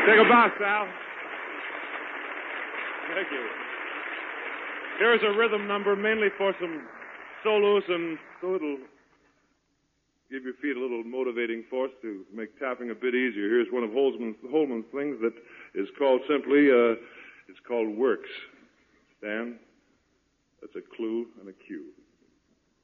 Take a bow, Sal. Thank you. Here's a rhythm number mainly for some solos and so it'll give your feet a little motivating force to make tapping a bit easier. Here's one of Holman's things that is called simply, it's called Works. Dan, that's a clue and a cue.